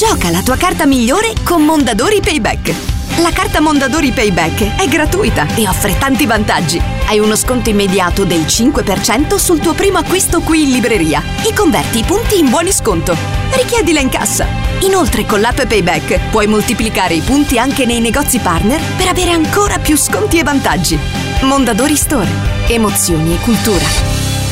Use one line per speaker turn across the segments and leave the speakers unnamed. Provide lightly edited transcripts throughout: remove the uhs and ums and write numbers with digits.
Gioca la tua carta migliore con Mondadori Payback. La carta Mondadori Payback è gratuita e offre tanti vantaggi. Hai uno sconto immediato del 5% sul tuo primo acquisto qui in libreria e converti i punti in buoni sconto. Richiedila in cassa. Inoltre con l'app Payback puoi moltiplicare i punti anche nei negozi partner per avere ancora più sconti e vantaggi. Mondadori Store. Emozioni e cultura.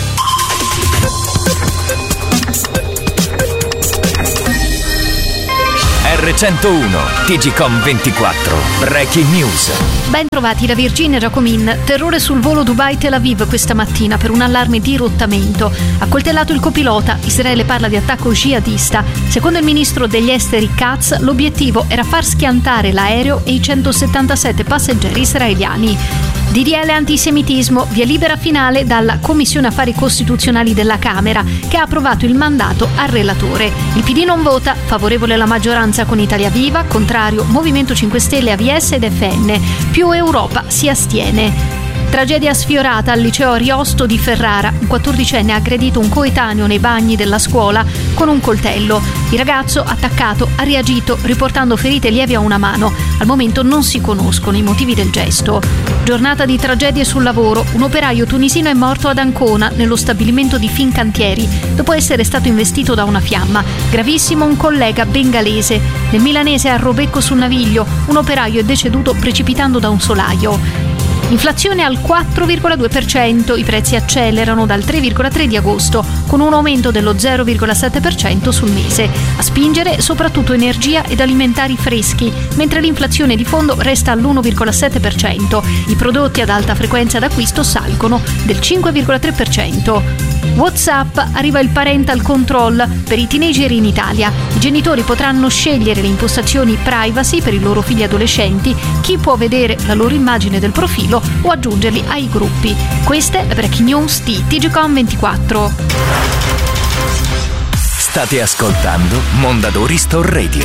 R101 TGcom 24 Breaking News.
Ben trovati da Virginia Giacomin. Terrore sul volo Dubai-Tel Aviv questa mattina per un allarme di rottamento. Accoltellato il copilota, Israele parla di attacco jihadista. Secondo il ministro degli esteri Katz, l'obiettivo era far schiantare l'aereo e i 177 passeggeri israeliani. DDL antisemitismo, via libera finale dalla Commissione Affari Costituzionali della Camera, che ha approvato il mandato al relatore. Il PD non vota, favorevole la maggioranza con Italia Viva, contrario Movimento 5 Stelle, AVS ed FN. Più Europa si astiene. Tragedia sfiorata al liceo Ariosto di Ferrara. Un 14enne ha aggredito un coetaneo nei bagni della scuola con un coltello. Il ragazzo, attaccato, ha reagito riportando ferite lievi a una mano. Al momento non si conoscono i motivi del gesto. Giornata di tragedie sul lavoro. Un operaio tunisino è morto ad Ancona, nello stabilimento di Fincantieri, dopo essere stato investito da una fiamma. Gravissimo un collega bengalese. Nel milanese a Robecco sul Naviglio, un operaio è deceduto precipitando da un solaio. Inflazione al 4,2%, i prezzi accelerano dal 3,3 di agosto, con un aumento dello 0,7% sul mese. A spingere soprattutto energia ed alimentari freschi, mentre l'inflazione di fondo resta all'1,7%. I prodotti ad alta frequenza d'acquisto salgono del 5,3%. WhatsApp, arriva il parental control per i teenager in Italia. I genitori potranno scegliere le impostazioni privacy per i loro figli adolescenti, chi può vedere la loro immagine del profilo o aggiungerli ai gruppi. Queste le breaking news di TGcom 24.
State ascoltando Mondadori Store Radio.